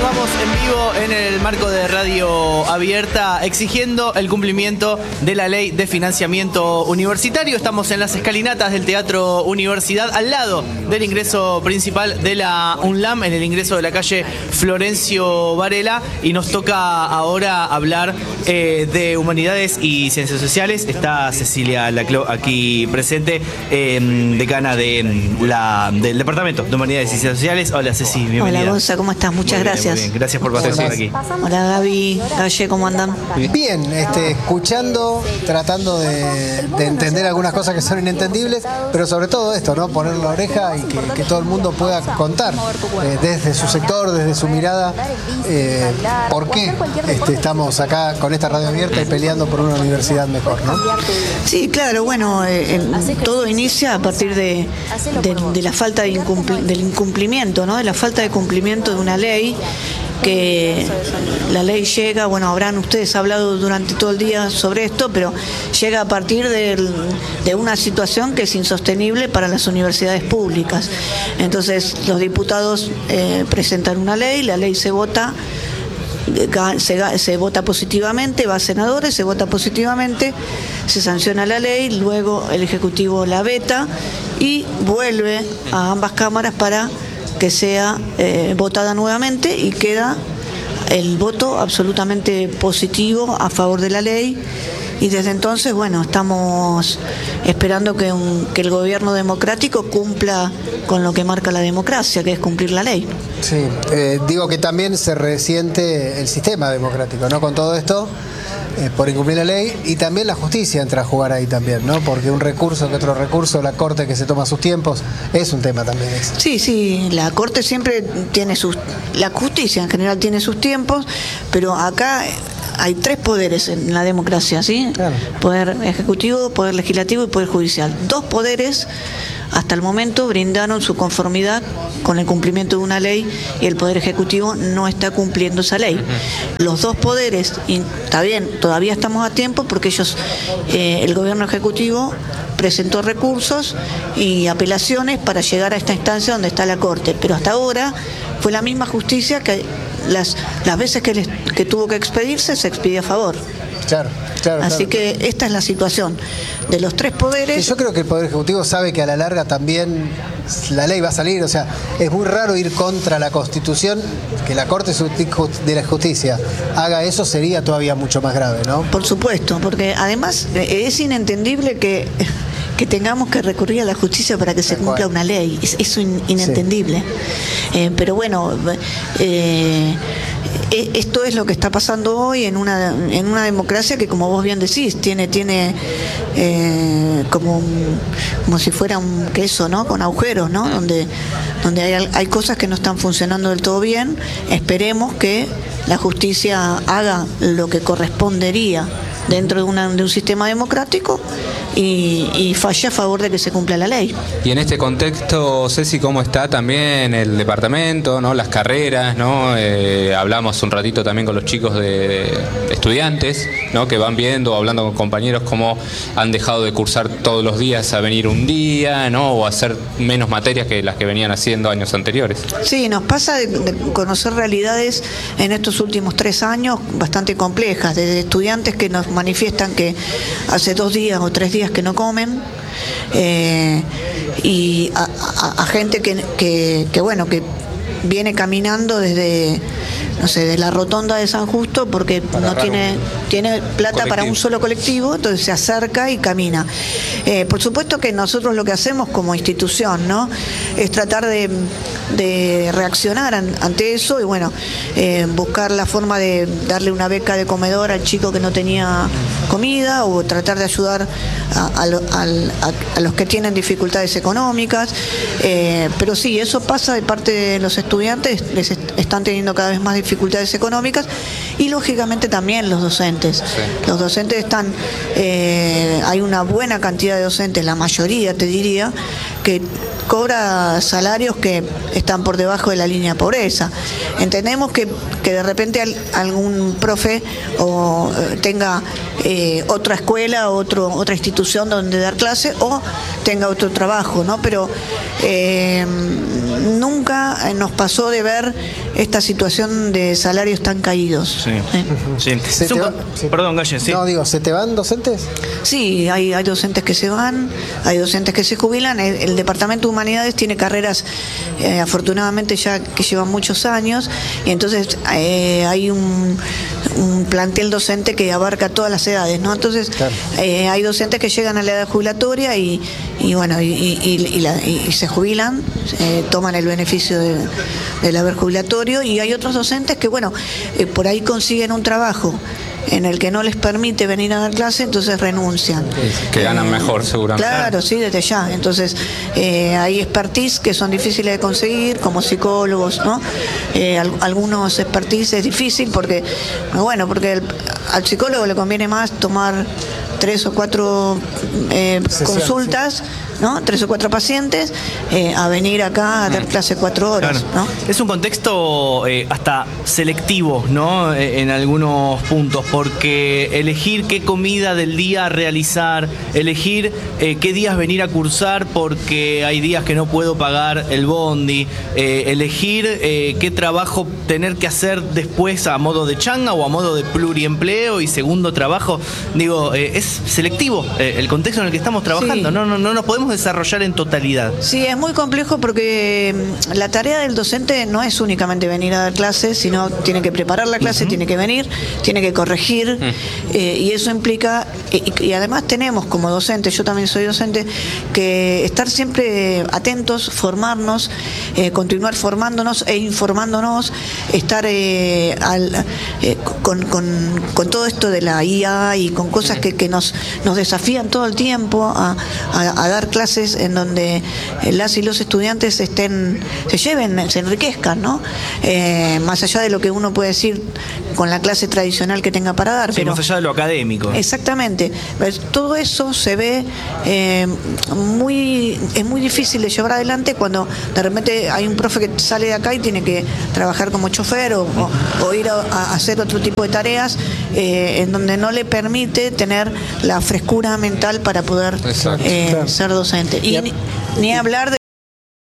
Continuamos en vivo en el marco de Radio Abierta exigiendo el cumplimiento de la ley de financiamiento universitario. Estamos en las escalinatas del Teatro Universidad, al lado del ingreso principal de la UNLAM, en el ingreso de la calle Florencio Varela, y nos toca ahora hablar de Humanidades y Ciencias Sociales. Está Cecilia Laclau aquí presente, decana del Departamento de Humanidades y Ciencias Sociales. Hola Ceci, bienvenida. Hola Gonza, ¿cómo estás? Muchas gracias. Muy bien. Gracias por pasar por aquí. Hola Gaby, Galle, ¿cómo andan? Bien, escuchando, tratando de entender algunas cosas que son inentendibles, pero sobre todo esto, ¿no? Poner la oreja y que todo el mundo pueda contar desde su sector, desde su mirada, por qué estamos acá con esta radio abierta y peleando por una universidad mejor, ¿no? Sí, claro, bueno, todo inicia a partir de la falta del incumplimiento, ¿no? De la falta de cumplimiento de una ley, que la ley llega, bueno, habrán ustedes hablado durante todo el día sobre esto, pero llega a partir de una situación que es insostenible para las universidades públicas. Entonces, los diputados presentan una ley, la ley se vota, se vota positivamente, va a senadores, se vota positivamente, se sanciona la ley, luego el Ejecutivo la veta y vuelve a ambas cámaras para que sea votada nuevamente, y queda el voto absolutamente positivo a favor de la ley. Y desde entonces, bueno, estamos esperando que el gobierno democrático cumpla con lo que marca la democracia, que es cumplir la ley. Sí, digo que también se resiente el sistema democrático, ¿no? Con todo esto, por incumplir la ley, y también la justicia entra a jugar ahí también, ¿no? Porque un recurso que otro recurso, la Corte que se toma sus tiempos, es un tema también ese. Sí, la Corte siempre tiene la justicia en general tiene sus tiempos, pero acá hay tres poderes en la democracia, ¿sí? Claro. Poder ejecutivo, poder legislativo y poder judicial. Dos poderes hasta el momento brindaron su conformidad con el cumplimiento de una ley, y el Poder Ejecutivo no está cumpliendo esa ley. Los dos poderes, y está bien, todavía estamos a tiempo porque el Gobierno Ejecutivo presentó recursos y apelaciones para llegar a esta instancia donde está la Corte, pero hasta ahora fue la misma justicia que las veces que tuvo que expedirse, se expidió a favor. Claro. Así que esta es la situación de los tres poderes. Y yo creo que el Poder Ejecutivo sabe que a la larga también la ley va a salir, o sea, es muy raro ir contra la Constitución. Que la Corte de la Justicia haga eso sería todavía mucho más grave, ¿no? Por supuesto, porque además es inentendible que tengamos que recurrir a la justicia para que se cumpla una ley. Es inentendible. Sí. Pero bueno, esto es lo que está pasando hoy en una democracia que, como vos bien decís, tiene como si fuera un queso, ¿no? Con agujeros, ¿no? Donde hay cosas que no están funcionando del todo bien. Esperemos que la justicia haga lo que correspondería dentro de un sistema democrático y falle a favor de que se cumpla la ley. Y en este contexto, Ceci, ¿cómo está también el departamento, ¿no? Las carreras, ¿no? Hablamos un ratito también con los chicos de estudiantes, ¿no? Que van viendo, hablando con compañeros, cómo han dejado de cursar todos los días a venir un día, ¿no? O hacer menos materias que las que venían haciendo años anteriores. Sí, nos pasa de conocer realidades en estos últimos 3 años bastante complejas, desde estudiantes que nos manifiestan que hace 2 días o 3 días que no comen, y a gente que viene caminando desde, no sé, de la rotonda de San Justo, porque no tiene plata para un solo colectivo, entonces se acerca y camina. Por supuesto que nosotros lo que hacemos como institución, ¿no?, es tratar de reaccionar ante eso y bueno, buscar la forma de darle una beca de comedor al chico que no tenía comida, o tratar de ayudar a los que tienen dificultades económicas, pero sí, eso pasa de parte de los estudiantes, les están teniendo cada vez más dificultades económicas, y lógicamente también los docentes. Sí. Los docentes están, hay una buena cantidad de docentes, la mayoría te diría, que cobra salarios que están por debajo de la línea de pobreza. Entendemos que de repente algún profe tenga otra escuela, otra institución donde dar clase, o tenga otro trabajo, ¿no? Pero nunca nos pasó de ver esta situación de salarios tan caídos. Sí. Perdón, Galle, sí. No, digo, ¿se te van docentes? Sí, hay docentes que se van, hay docentes que se jubilan. El Departamento de Humanidades tiene carreras, afortunadamente ya que llevan muchos años, y entonces hay un plantel docente que abarca todas las edades, ¿no? Entonces, claro, hay docentes que llegan a la edad jubilatoria y se jubilan, toman el beneficio del haber jubilatorio, y hay otros docentes que, por ahí consiguen un trabajo en el que no les permite venir a dar clase, entonces renuncian. Que ganan mejor, seguramente. Claro, sí, desde ya. Entonces, hay expertise que son difíciles de conseguir, como psicólogos, ¿no? Algunos expertise es difícil porque al psicólogo le conviene más tomar 3 o 4 consultas, ¿no? 3 o 4 pacientes, a venir acá a dar clase 4 horas, claro, ¿no? Es un contexto hasta selectivo, ¿no? En algunos puntos, porque elegir qué comida del día realizar, elegir qué días venir a cursar porque hay días que no puedo pagar el bondi, elegir qué trabajo tener que hacer después a modo de changa o a modo de pluriempleo y segundo trabajo, es selectivo el contexto en el que estamos trabajando, sí. No nos podemos desarrollar en totalidad. Sí, es muy complejo porque la tarea del docente no es únicamente venir a dar clases, sino tiene que preparar la clase, tiene que venir, tiene que corregir, y eso implica, y además tenemos como docentes, yo también soy docente, que estar siempre atentos, formarnos, continuar formándonos e informándonos, estar con todo esto de la IA y con cosas que nos desafían todo el tiempo a dar clases en donde las y los estudiantes se enriquezcan, ¿no? Más allá de lo que uno puede decir con la clase tradicional que tenga para dar. Sí, pero más allá de lo académico. Exactamente. Todo eso se ve es muy difícil de llevar adelante cuando de repente hay un profe que sale de acá y tiene que trabajar como chofer o ir a hacer otro tipo de tareas en donde no le permite tener la frescura mental para poder ser docente. Y ni hablar de